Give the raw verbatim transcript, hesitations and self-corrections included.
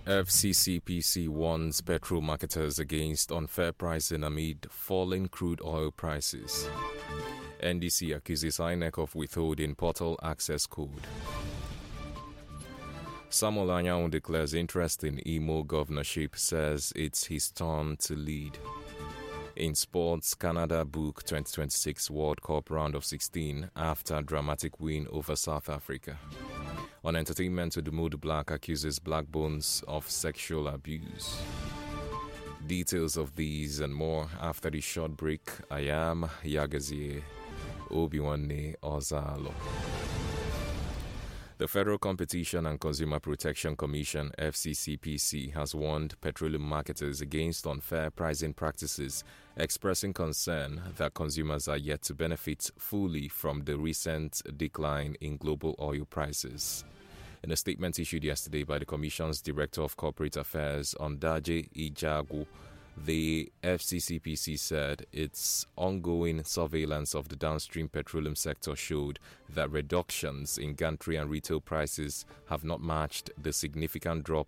F C C P C warns petrol marketers against unfair pricing amid falling crude oil prices. N D C accuses I N E C of withholding portal access code. Samuel Anyanwu declares interest in Imo governorship, says it's his turn to lead. In sports, Canada book twenty twenty-six World Cup round of sixteen after dramatic win over South Africa. On entertainment, Udumudu Black accuses Black Bones of sexual abuse. Details of these and more after the short break. I am Yagazie Obiwanne Ozalo. The Federal Competition and Consumer Protection Commission, F C C P C, has warned petroleum marketers against unfair pricing practices, expressing concern that consumers are yet to benefit fully from the recent decline in global oil prices. In a statement issued yesterday by the Commission's Director of Corporate Affairs, Ondaje Ijagu, the F C C P C said its ongoing surveillance of the downstream petroleum sector showed that reductions in gantry and retail prices have not matched the significant drop